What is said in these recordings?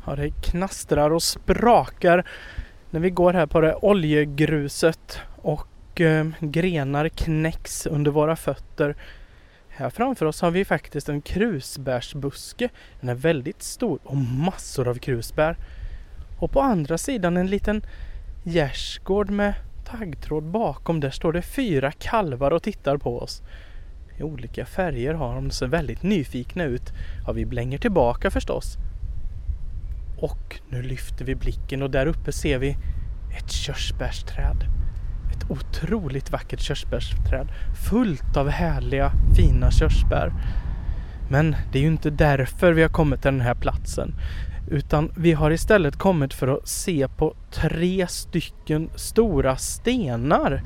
Ja, det knastrar och sprakar när vi går här på det oljegruset och grenar knäcks under våra fötter. Här framför oss har vi faktiskt en krusbärsbuske. Den är väldigt stor och massor av krusbär. Och på andra sidan en liten gärdsgård med taggtråd bakom. Där står det 4 kalvar och tittar på oss. I olika färger har de, så väldigt nyfikna ut. Ja, vi blänger tillbaka förstås. Och nu lyfter vi blicken och där uppe ser vi ett körsbärsträd. Ett otroligt vackert körsbärsträd. Fullt av härliga, fina körsbär. Men det är ju inte därför vi har kommit till den här platsen. Utan vi har istället kommit för att se på 3 stycken stora stenar.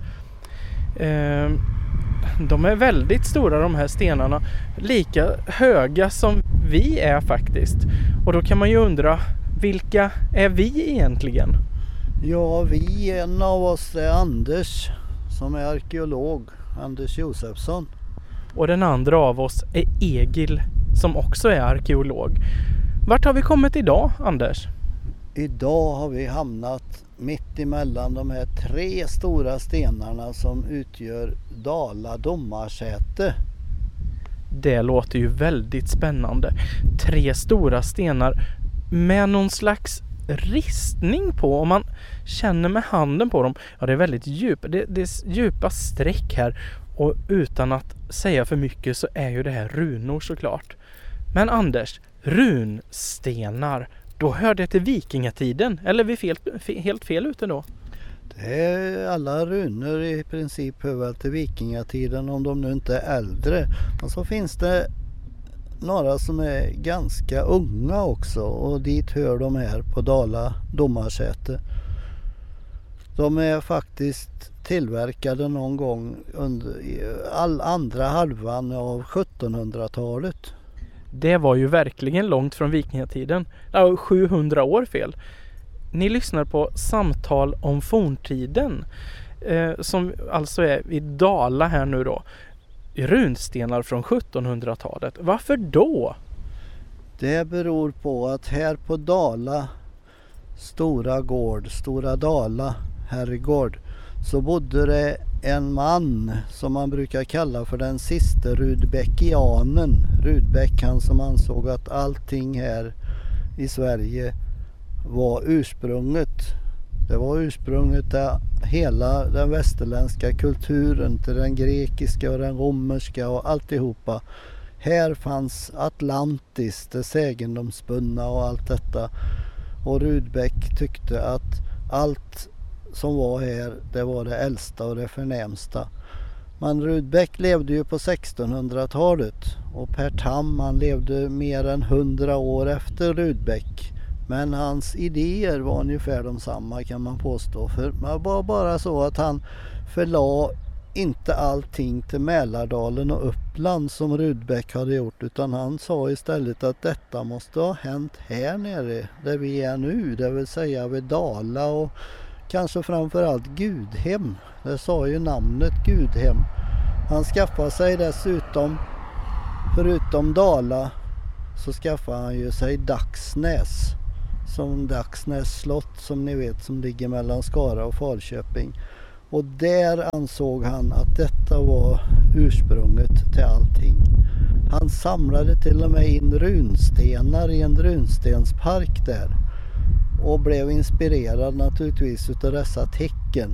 De är väldigt stora, de här stenarna. Lika höga som vi är faktiskt. Och då kan man ju undra, vilka är vi egentligen? Ja, en av oss är Anders som är arkeolog, Anders Josefsson. Och den andra av oss är Egil som också är arkeolog. Vart har vi kommit idag, Anders? Idag har vi hamnat mitt emellan de här 3 stora stenarna som utgör Dala domarsäte. Det låter ju väldigt spännande. 3 stora stenar med någon slags ristning på. Om man känner med handen på dem. Ja, det är väldigt djup. Det är djupa streck här. Och utan att säga för mycket så är ju det här runor såklart. Men Anders, runstenar, då hör det till vikingatiden. Eller är vi helt fel ute då? Det är alla runor i princip hör väl till vikingatiden om de nu inte är äldre. Men så finns det några som är ganska unga också och dit hör de här på Dala domarsäte. De är faktiskt tillverkade någon gång under andra halvan av 1700-talet. Det var ju verkligen långt från vikingatiden. 700 år fel. Ni lyssnar på Samtal om forntiden. Som alltså är i Dala här nu då. Runstenar från 1700-talet. Varför då? Det beror på att här på Dala Stora Dala herrgård, så bodde det en man som man brukar kalla för den sista Rudbeckianen. Rudbeck, han som ansåg att allting här i Sverige var ursprunget. Det var ursprunget till hela den västerländska kulturen, till den grekiska och den romerska och alltihopa. Här fanns Atlantis, det sägendomsbundna och allt detta. Och Rudbeck tyckte att allt som var här, det var det äldsta och det förnämsta. Men Rudbeck levde ju på 1600-talet och Per Tam, han levde mer än 100 år efter Rudbeck. Men hans idéer var ungefär de samma kan man påstå. För det var bara så att han förlade inte allting till Mälardalen och Uppland som Rudbeck hade gjort, utan han sa istället att detta måste ha hänt här nere där vi är nu, det vill säga vid Dala och kanske framförallt Gudhem. Det sa ju namnet Gudhem. Han skaffade sig dessutom, förutom Dala, så skaffade han ju sig Dagsnäs. Som Dagsnäs slott som ni vet, som ligger mellan Skara och Falköping. Och där ansåg han att detta var ursprunget till allting. Han samlade till och med in runstenar i en runstenspark där. Och blev inspirerad naturligtvis utav dessa tecken.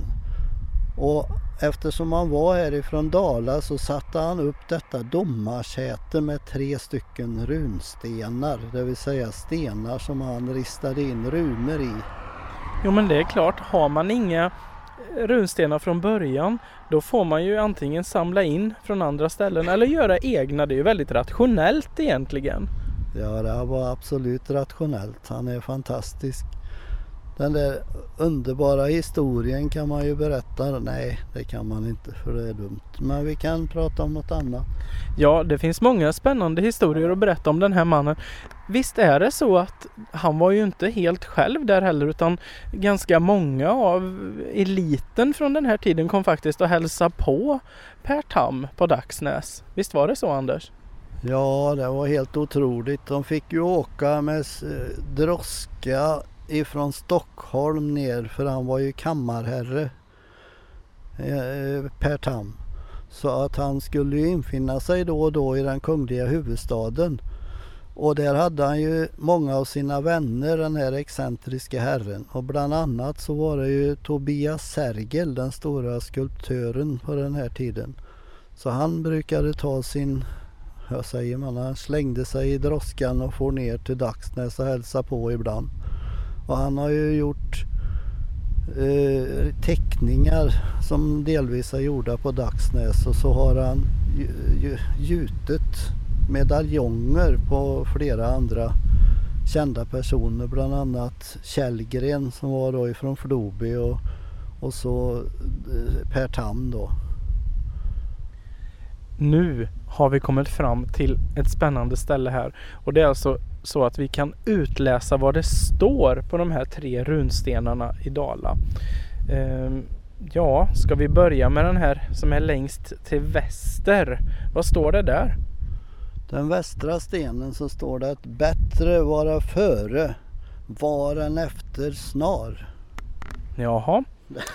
Och eftersom han var härifrån Dala så satte han upp detta domarsäte med 3 stycken runstenar. Det vill säga stenar som han ristade in runor i. Jo, men det är klart, har man inga runstenar från början, då får man ju antingen samla in från andra ställen eller göra egna. Det är ju väldigt rationellt egentligen. Ja, det var absolut rationellt. Han är fantastisk. Den där underbara historien kan man ju berätta. Nej, det kan man inte för det är dumt. Men vi kan prata om något annat. Ja, det finns många spännande historier att berätta om den här mannen. Visst är det så att han var ju inte helt själv där heller, utan ganska många av eliten från den här tiden kom faktiskt att hälsa på Per Tam på Dagsnäs. Visst var det så, Anders? Ja, det var helt otroligt. De fick ju åka med droska ifrån Stockholm ner, för han var ju kammarherre, Per Tam. Så att han skulle ju infinna sig då och då i den kungliga huvudstaden. Och där hade han ju många av sina vänner, den här excentriska herren. Och bland annat så var det ju Tobias Sergel, den stora skulptören på den här tiden. Så han brukade ta sin, han slängde sig i droskan och får ner till Dagsnäs och hälsa på ibland. Och han har ju gjort teckningar som delvis är gjorda på Dagsnäs, och så har han gjutit medaljonger på flera andra kända personer, bland annat Källgren som var då ifrån Floby och så Per Tam då. Nu har vi kommit fram till ett spännande ställe här, och det är alltså så att vi kan utläsa vad det står på de här 3 runstenarna i Dala. Ja, ska vi börja med den här som är längst till väster? Vad står det där? Den västra stenen så står det att bättre vara före, var än efter snar. Jaha.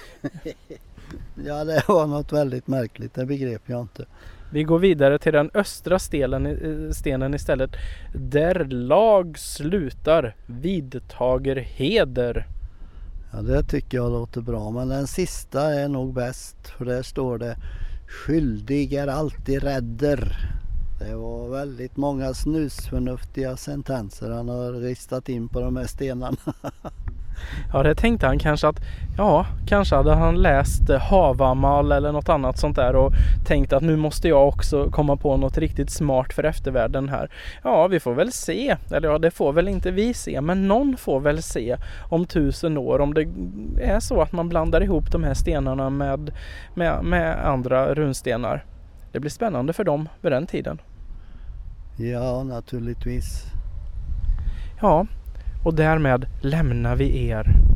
Ja, det var något väldigt märkligt, det begrep jag inte. Vi går vidare till den östra stenen istället. Där lag slutar, vidtager heder. Ja, det tycker jag låter bra, men den sista är nog bäst, för där står det skyldig är alltid rädder. Det var väldigt många snusförnuftiga sentenser han har ristat in på de här stenarna. Ja, det tänkte han kanske att, kanske hade han läst Havamal eller något annat sånt där och tänkt att nu måste jag också komma på något riktigt smart för eftervärlden här. Ja, vi får väl se, eller ja, det får väl inte vi se, men någon får väl se om 1000 år om det är så att man blandar ihop de här stenarna med andra runstenar. Det blir spännande för dem vid den tiden. Ja, naturligtvis. Ja, och därmed lämnar vi er